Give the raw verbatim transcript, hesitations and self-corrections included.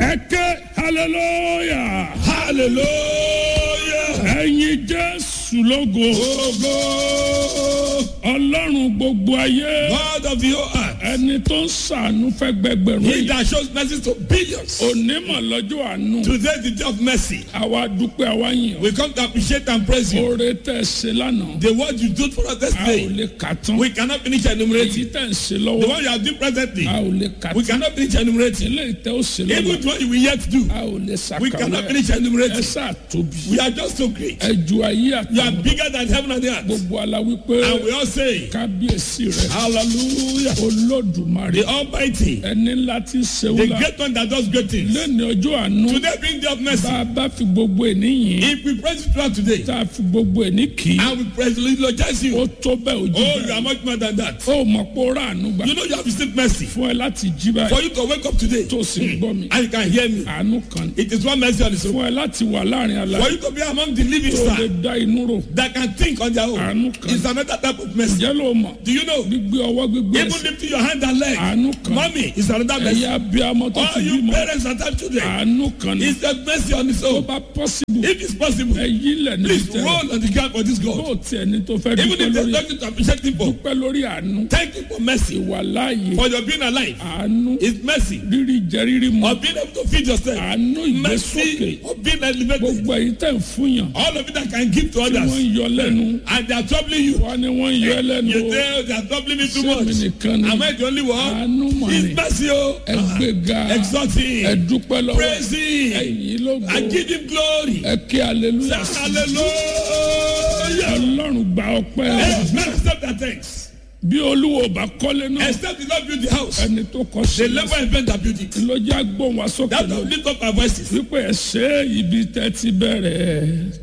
Ẹ̀kẹ́ hallelujah. Hallelujah. Ẹ̀yin Jésù lógo. Ogo. Ọlọ́run gbogbo ayé. God of the whole earth. Ẹni tó ń ṣàánú fẹ́ gbẹgbẹ̀rún He yìí. that shows mercy to billions. Onímọ̀ lọ́jọ́ àánú. Today is the day of mercy. Àwa dúpẹ́ àwa yìn ọ́. We come to appreciate and praise you. Oore tẹ́ ẹ ṣe lánàá. The word you do for us this A ò day. lè kà tán. We cannot finish Èyí enumerating. tẹ́ ń ṣe The lọ́wọ́. one you are doing presently. A ò lè kà We tán. cannot finish enumerating. Eléyìí tẹ́ ó ṣe Even lọ́wọ́. the one you will yet do. A ò lè We ṣàkàwé. cannot finish Ẹ enumerating. sáà tóbi. We are just so great. Ẹ ju ayé You are àtàwọn. bigger than heaven and the earth. Gbogbo ala wípé And we all say, kábíyèsí rẹ̀. Hallelujah. Olódùmarè. The Almighty, Ẹni ńlá tí ń ṣe the wúlà. great one that does great things. Lẹ́ni ọjọ́ àánú. Today being the day of mercy. Bá a bá fi gbogbo ènìyàn. If we praise you throughout today, Tá a fi gbogbo ènì kì í. and we praise you, eulogize you. Ó tó bẹ́ẹ̀ ojú Oh, you are bẹ́ẹ̀. much more than that. Ó mọ̀ pé ó rà àánú gbà. You know you have received mercy. Fún ẹ láti jí báyìí. For you to wake up today, Tó sì ń gbọ́ mi. and you can hear me. Àánú kan ní. It is one mercy on its own. Fún ẹ láti wà láàrin For aláìsí. you to be among the living Tó lè stars dá inú rò. that can think on their own Àánú kan. is another type of mercy. Ǹjẹ́ ló mọ̀? Do you know? Gbígbé ọwọ́ gbígbé Even ẹsẹ̀. lifting your hand and leg. Àánú kan. Mommy is another mercy. Ẹ̀yà abiyamọ tó All ti you bímọ. parents that have children, Àánú kan ní. it's a mercy on its Tó own. bá pọ́sibú. If it's possible, Ẹ yí lẹ̀ ní please ìtẹ́lẹ̀. roll on the ground for this God. Bó tiẹ̀ ní tó fẹ́ Even dúpẹ́ if there's lórí. nothing to appreciate him for, Dúpẹ́ lórí àánú. thank you for mercy. Ìwà láàyè. For your being alive. Àánú. It's mercy. Rírí jẹ rírí mu. Of being able to feed yourself. Àánú ìgbésókè. Mercy of being elevated. Gbogbo èyí tẹ̀ ń fúnyàn. All of it that can give to Tí others. wọ́n ń yọ lẹ́nu. And they are troubling you. Wọ́n ní wọ́n ń yọ ẹ́ lẹ́nu. You o. say they are troubling me too Ṣé mi much. nìkan ni? Am I the only one? Àánú mọ̀ It's ni. mercy, oh. Ẹ gbéga. Exalt Ẹ him. dúpẹ́ lọ́wọ́. Praise him. Ẹ̀yìn lógo. I give him glory. Ẹ kí aleluya. Say hallelujah. Ọlọ́run gba ọpẹ́. Amen. Accept that thanks. Bí Olúwo bá kọ́lé náà. Except the Lord build the house. Ẹni tó kọ́ sí. The labor invent that build it. Lọ́jà gbóhùn wá sókè That will lọ. lift up our voices. Wípé ẹ ṣe ibi tẹ́ ti bẹ̀rẹ̀.